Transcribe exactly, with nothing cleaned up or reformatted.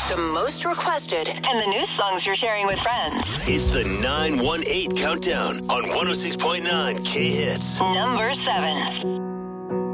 The most requested and the new songs you're sharing with friends. It's the nine one eight countdown on one oh six point nine K Hits. Number seven.